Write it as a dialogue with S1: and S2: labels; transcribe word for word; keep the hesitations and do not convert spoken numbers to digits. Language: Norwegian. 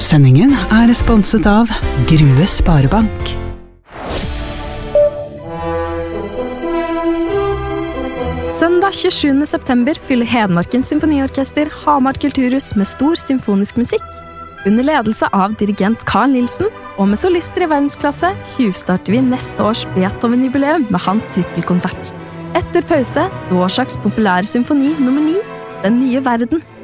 S1: Sendingen er sponset av Grue Sparebank.
S2: Søndag tjuesjuende september fyller Hedmarkens Symfoniorkester Hamar Kulturhus med stor symfonisk musikk. Under ledelse av dirigent Carl Nielsen og med solister i verdensklasse tjuvstarter vi neste års Beethoven-jubileum med hans trippelkonsert. Etter pause, Dvořáks populære symfoni nummer ni, Den nye verden,